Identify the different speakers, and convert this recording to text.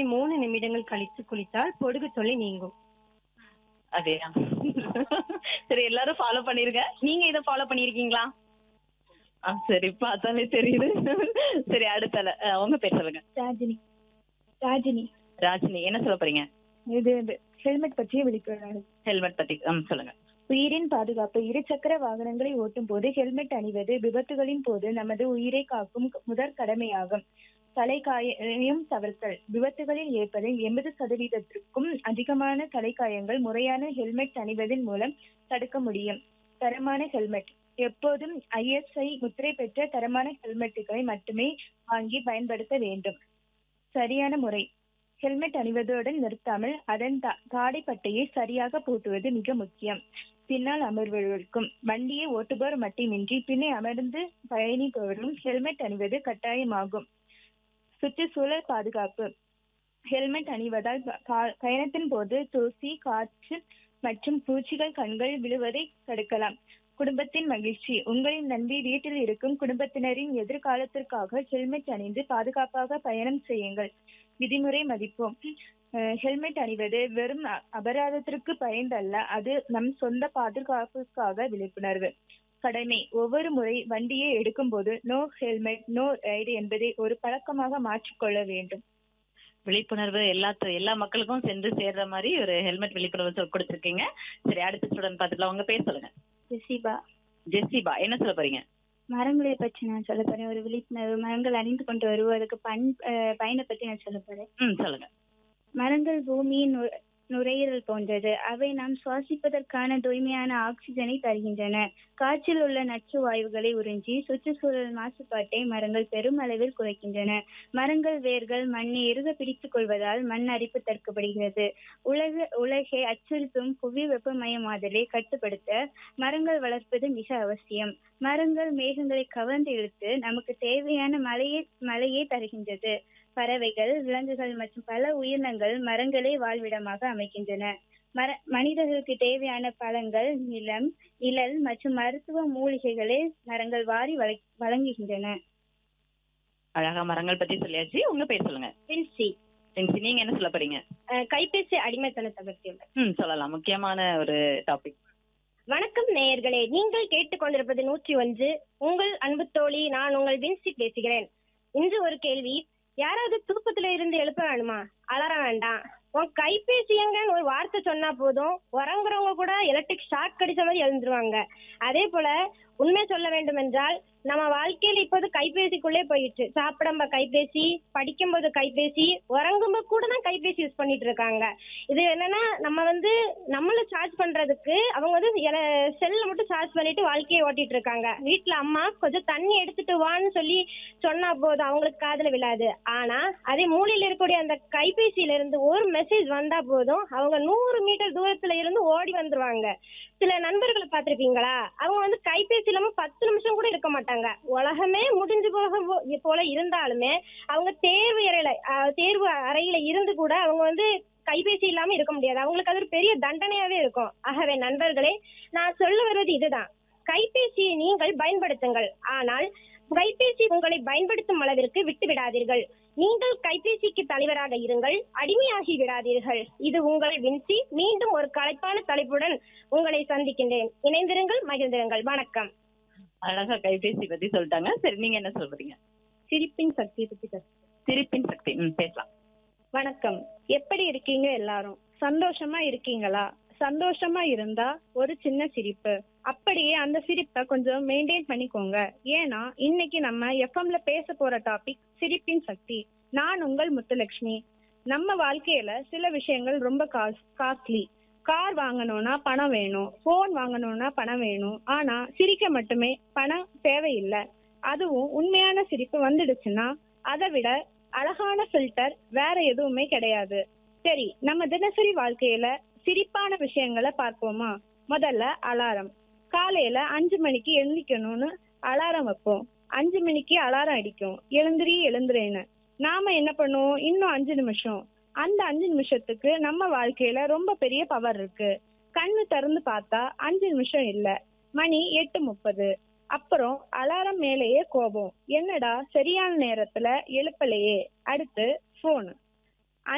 Speaker 1: 3 நிமிடங்கள் கழித்து குளித்தால் பொடுகு தொல்லை நீங்கும்.
Speaker 2: அதேதான். சரி, எல்லாரும் ஃபாலோ பண்ணிருங்க. நீங்க இத ஃபாலோ பண்ணிருக்கீங்களா? சரி, பார்த்தாலே தெரியுது. சரி, அடுத்தால உங்க பேர் சொல்லுங்க.
Speaker 3: ராஜினி. ராஜினி.
Speaker 2: ராஜினி, என்ன சொல்ல போறீங்க?
Speaker 3: இது ஹெல்மெட் பற்றிய விழிப்புணர்வு.
Speaker 2: ஹெல்மெட் பத்தி சொல்லுங்க.
Speaker 3: உயிரின் பாதுகாப்பு. இருசக்கர வாகனங்களை ஓட்டும் போது ஹெல்மெட் அணிவது விபத்துகளின் போது நமது உயிரை காக்கும் முதற் கடமையாகும். தலைக்காயம் தவிர்த்தல். விபத்துகளில் ஏற்படும் 80% அதிகமான தலைக்காயங்கள் முறையான ஹெல்மெட் அணிவதன் மூலம் தடுக்க முடியும். தரமான ஹெல்மெட். எப்போதும் ISI முத்திரை பெற்ற தரமான ஹெல்மெட்டுகளை மட்டுமே வாங்கி பயன்படுத்த வேண்டும். சரியான முறை. ஹெல்மெட் அணிவதுடன் நிறுத்தாமல் அதன் தாடைப்பட்டையை சரியாக பூட்டுவது மிக முக்கியம். பின்னால் அமர்வதற்கும் வண்டியை ஓட்டுபவர் மட்டுமின்றி பின்னே அமர்ந்து பயணிப்பவரும் ஹெல்மெட் அணிவது கட்டாயமாகும். சுற்றுச்சூழல் பாதுகாப்பு. ஹெல்மெட் அணிவதால் பயணத்தின் போது தூசி, காற்று மற்றும் பூச்சிகள் கண்கள் விழுவதை தடுக்கலாம். குடும்பத்தின் மகிழ்ச்சி. உங்களின் நம்பி வீட்டில் இருக்கும் குடும்பத்தினரின் எதிர்காலத்திற்காக ஹெல்மெட் அணிந்து பாதுகாப்பாக பயணம் செய்யுங்கள். விதிமுறை மதிப்போம். ஹெல்மெட் அணிவது வெறும் அபராதத்திற்கு பயந்தல்ல, அது நம் சொந்த பாதுகாப்புக்காக விழிப்புணர்வு. கடமை. ஒவ்வொரு முறை வண்டியை எடுக்கும் போது நோ ஹெல்மெட் நோ ரைடு என்பதை ஒரு பழக்கமாக மாற்றிக்கொள்ள வேண்டும்.
Speaker 2: விழிப்புணர்வு எல்லா மக்களுக்கும் சென்று சேர்ற மாதிரி ஒரு ஹெல்மெட் விழிப்புணர்வு கொடுத்துருக்கீங்க. சரி, அடுத்த ஸ்டூடெண்ட் பார்த்துக்கலாம். உங்க பேர் சொல்லுங்க.
Speaker 3: ஜெசிபா.
Speaker 2: ஜெசிபா, என்ன சொல்ல போறீங்க?
Speaker 3: மரங்களை பற்றி நான் சொல்ல போறேன். ஒரு விழிப்புணர்வு. மரங்கள் அணிந்து கொண்டு வருவதற்கு பயனை பற்றி நான் சொல்ல போறேன்.
Speaker 2: சொல்லுங்க.
Speaker 3: மரங்கள் பூமியின் நுரையீரல் போன்றது. அவை நாம் சுவாசிப்பதற்கான தூய்மையான ஆக்சிஜனை தருகின்றன. காற்றில் உள்ள நச்சு வாயுகளை உறிஞ்சி சுற்றுச்சூழல் மாசுபாட்டை மரங்கள் பெரும் அளவில் குறைக்கின்றன. மரங்கள் வேர்கள் மண்ணை இறுக பிடித்துக் கொள்வதால் மண் அரிப்பு தடுக்கப்படுகிறது. உலகை அச்சுறுத்தும் புவி வெப்பமயமாதலை கட்டுப்படுத்த மரங்கள் வளர்ப்பது மிக அவசியம். மரங்கள் மேகங்களை கவர்ந்து இழுத்து நமக்கு தேவையான மழையை தருகின்றது. பறவைகள், விலங்குகள் மற்றும் பல உயிரினங்கள் மரங்களை வாழ்விடமாக அமைக்கின்றன. மனிதர்களுக்கு தேவையான பழங்கள், நிழல் மற்றும் மருத்துவ மூலிகைகளை மரங்கள் வாரி வழங்குகின்றன.
Speaker 2: அழகா மரங்கள் பத்தி சொல்லியாச்சு. உங்க பேர் சொல்லுங்க.
Speaker 1: பின்சி.
Speaker 2: நீங்க என்ன சொல்ல போறீங்க?
Speaker 1: கைபேசி அடிமைத்தனத்தை பற்றி
Speaker 2: சொல்லலாம். முக்கியமான ஒரு டாபிக்.
Speaker 1: வணக்கம் நேயர்களே, நீங்கள் கேட்டுக்கொண்டிருப்பது 101. உங்கள் அன்பு தோழி, நான் உங்கள் வின்சி பேசுகிறேன். இன்று ஒரு கேள்வி. யாராவது தூக்கத்துல இருந்து எழுப்ப வேணுமா? அலற வேண்டாம். உன் கைபேசி எங்கன்னு ஒரு வார்த்தை சொன்னா போதும், உறங்குறவங்க கூட எலக்ட்ரிக் ஷாக் அடிச்ச மாதிரி எழுந்துருவாங்க. அதே போல உண்மை சொல்ல வேண்டும் என்றால் நம்ம வாழ்க்கையில இப்போது கைபேசிக்குள்ளே போயிடுச்சு. சாப்பிடும்ப கைபேசி, படிக்கும் போது கைபேசி, உறங்கும்போது கூட தான் கைபேசி யூஸ் பண்ணிட்டு இருக்காங்க. இது என்னன்னா, நம்மள சார்ஜ் பண்றதுக்கு அவங்க செல்ல மட்டும் சார்ஜ் பண்ணிட்டு வாழ்க்கையை ஓட்டிட்டு இருக்காங்க. வீட்டுல அம்மா கொஞ்சம் தண்ணி எடுத்துட்டு வான்னு சொல்லி சொன்னா போதும், அவங்களுக்கு காதுல விழாது. ஆனா அதே மூலையில இருக்கக்கூடிய அந்த கைபேசியில இருந்து ஒரு மெசேஜ் வந்தா போதும், அவங்க 100 மீட்டர் தூரத்துல இருந்து ஓடி வந்துருவாங்க. சில நண்பர்களை பார்த்திருப்பீங்களா? அவங்க கைபேசி இல்லாம 10 நிமிஷம் கூட இருக்க மாட்டாங்க. உலகமே முடிஞ்சு போல இருந்தாலுமே அவங்க தேர்வு அறையில இருந்து கூட அவங்க கைபேசி இல்லாம இருக்க முடியாது. அவங்களுக்கு அது ஒரு பெரிய தண்டனையாவே இருக்கும். ஆகவே நண்பர்களே, நான் சொல்ல வருவது இதுதான். கைபேசியை நீங்கள் பயன்படுத்துங்கள், ஆனால் கைபேசி உங்களை பயன்படுத்தும் அளவிற்கு விட்டு விடாதீர்கள். நீங்கள் கைபேசிக்கு தலைவராக இருங்கள், அடிமையாகி விடாதீர்கள். இது உங்கள் வின்சி. மீண்டும் ஒரு களைப்பான தலைப்புடன் உங்களை சந்திக்கின்றேன். இணைந்திருங்கள், மகிழ்ந்திருங்கள். வணக்கம்.
Speaker 2: அழகா கைபேசி பத்தி சொல்லிட்டாங்க. சரி, நீங்க என்ன சொல்றீங்க?
Speaker 1: சிரிப்பின் சக்தியை பத்தி.
Speaker 2: சிரிப்பின் சக்தி பேசலாம்.
Speaker 3: வணக்கம். எப்படி இருக்கீங்க எல்லாரும்? சந்தோஷமா இருக்கீங்களா? சந்தோஷமா இருந்தா ஒரு சின்ன சிரிப்பு. அப்படியே அந்த சிரிப்பை கொஞ்சம் மெயின்டைன் பண்ணிக்கோங்க. ஏன்னா இன்னைக்கு நம்ம எஃப்எம்ல பேச போற டாபிக் சிரிப்பின் சக்தி. நான் உங்கள் முத்துலட்சுமி. நம்ம வாழ்க்கையில சில விஷயங்கள் ரொம்ப காஸ்ட்லி. கார் வாங்கணும்னா பணம் வேணும், போன் வாங்கணும்னா பணம் வேணும். ஆனா சிரிக்க மட்டுமே பணம் தேவையில்லை. அதுவும் உண்மையான சிரிப்பு வந்துடுச்சுன்னா அதை விட அழகான ஃபில்டர் வேற எதுவுமே கிடையாது. சரி, நம்ம தினசரி வாழ்க்கையில சிரிப்பான விஷயங்களை பார்ப்போமா? முதல்ல அலாரம். காலையில 5 மணிக்கு எழுந்திக்கணும்னு அலாரம் வைப்போம். 5 மணிக்கு அலாரம் அடிக்கும், எழுந்துறேன்னு. நாம என்ன பண்ணுவோம்? இன்னும் 5 நிமிஷம். அந்த 5 நிமிஷத்துக்கு நம்ம வாழ்க்கையில ரொம்ப பெரிய பவர் இருக்கு. கண்ணு திறந்து பார்த்தா 5 நிமிஷம் இல்ல, மணி 8:30. அப்புறம் அலாரம் மேலேயே கோபம், என்னடா சரியான நேரத்துல எழுப்பலையே. அடுத்து போன்.